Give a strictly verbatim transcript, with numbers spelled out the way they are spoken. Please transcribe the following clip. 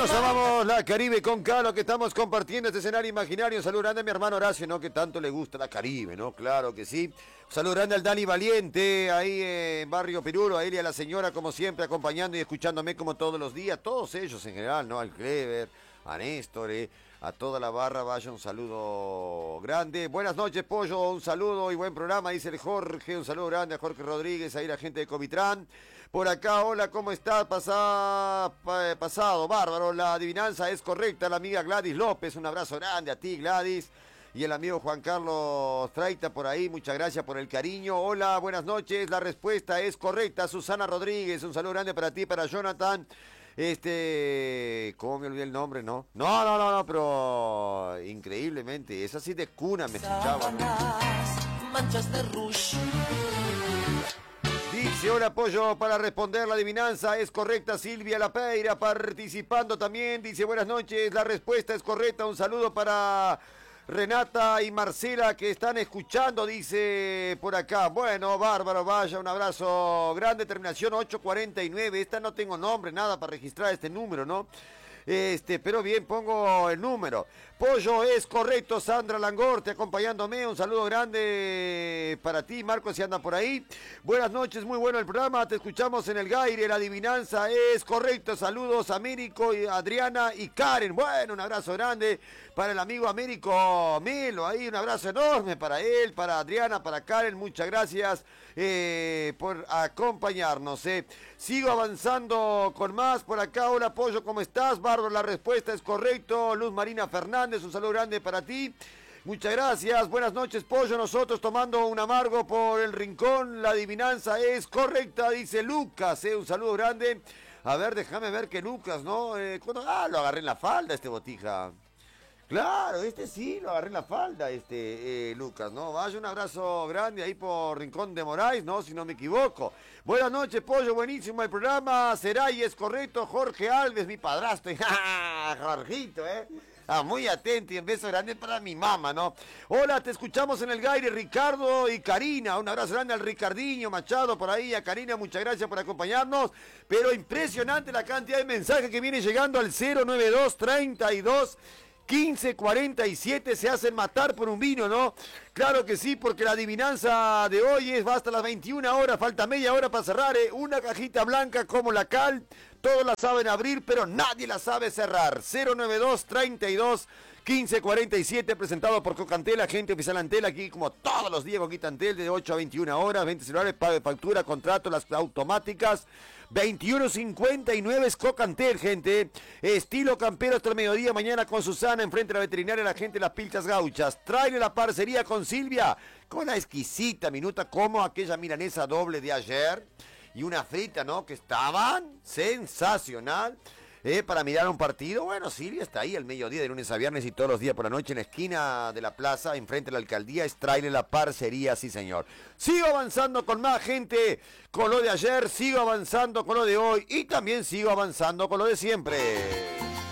Nos amamos la Caribe con Calo, que estamos compartiendo este escenario imaginario. Un saludo grande a mi hermano Horacio, ¿no? Que tanto le gusta la Caribe, ¿no? Claro que sí. Un saludo grande al Dani Valiente, ahí en Barrio Pirulo, a él y a la señora, como siempre, acompañando y escuchándome como todos los días. Todos ellos en general, ¿no? Al Clever, a Néstor, eh, a toda la barra, vaya un saludo grande. Buenas noches, Pollo, un saludo y buen programa, dice el Jorge. Un saludo grande a Jorge Rodríguez, ahí la gente de Covitrán. Por acá, hola, ¿cómo estás? Pasa, pa, pasado, bárbaro, la adivinanza es correcta, la amiga Gladys López. Un abrazo grande a ti, Gladys. Y el amigo Juan Carlos Traita por ahí, muchas gracias por el cariño. Hola, buenas noches, la respuesta es correcta. Susana Rodríguez, un saludo grande para ti, para Jonathan. Este, ¿cómo me olvidé el nombre, no? No, no, no, no, pero increíblemente, es así de cuna, me escuchaba. Manchas de rush. Dice, hola, Pollo, para responder la adivinanza es correcta. Silvia Lapeira participando también, dice, buenas noches, la respuesta es correcta. Un saludo para Renata y Marcela que están escuchando, dice por acá. Bueno, bárbaro, vaya, un abrazo grande. Terminación ocho cuarenta y nueve. Esta no tengo nombre, nada para registrar este número, ¿no? Este, pero bien, pongo el número. Pollo, es correcto. Sandra Langorte acompañándome. Un saludo grande para ti, Marcos, si anda por ahí. Buenas noches, muy bueno el programa. Te escuchamos en el Gaire. La adivinanza es correcto. Saludos a Américo, y Adriana y Karen. Bueno, un abrazo grande para el amigo Américo Melo. Ahí un abrazo enorme para él, para Adriana, para Karen. Muchas gracias eh, por acompañarnos. Eh. Sigo avanzando con más por acá. Hola, Pollo, ¿cómo estás? Bárbaro, la respuesta es correcto. Luz Marina Fernández, un saludo grande para ti. Muchas gracias. Buenas noches, Pollo. Nosotros tomando un amargo por el rincón. La adivinanza es correcta, dice Lucas. Eh. Un saludo grande. A ver, déjame ver que Lucas, ¿no? Eh, ¿cuándo? Ah, lo agarré en la falda este botija. Claro, este sí, lo agarré en la falda, este, eh, Lucas, ¿no? Vaya, un abrazo grande ahí por Rincón de Moraes, ¿no? Si no me equivoco. Buenas noches, Pollo, buenísimo el programa. Será y es correcto, Jorge Alves, mi padrastro. Jorgito, ¿eh? Ah, muy atento y un beso grande para mi mamá, ¿no? Hola, te escuchamos en el Gaire, Ricardo y Karina. Un abrazo grande al Ricardinho Machado por ahí, a Karina, muchas gracias por acompañarnos. Pero impresionante la cantidad de mensajes que viene llegando al cero nueve dos treinta y dos quince cuarenta y siete. Se hacen matar por un vino, ¿no? Claro que sí, porque la adivinanza de hoy es va hasta las veintiuna horas, falta media hora para cerrar, ¿eh? Una cajita blanca como la cal, todos la saben abrir, pero nadie la sabe cerrar. cero nueve dos treinta y dos quince cuarenta y siete, presentado por Cocantel, agente oficial Antel, aquí como todos los días Coquita Antel, de ocho a veintiuna horas, veinte celulares, pago de factura, contrato, las automáticas. veintiuno cincuenta y nueve es Cocantel, gente. Estilo campero hasta el mediodía, mañana con Susana, enfrente de la veterinaria, la gente de las Pilchas Gauchas. Traile la parcería con Silvia, con la exquisita minuta, como aquella milanesa doble de ayer, y una frita, ¿no? Que estaban sensacional. Eh, para mirar un partido, bueno, Silvia está ahí al mediodía de lunes a viernes y todos los días por la noche en la esquina de la plaza, enfrente de la alcaldía, es Traile la parcería, sí señor. Sigo avanzando con más gente, con lo de ayer, sigo avanzando con lo de hoy y también sigo avanzando con lo de siempre.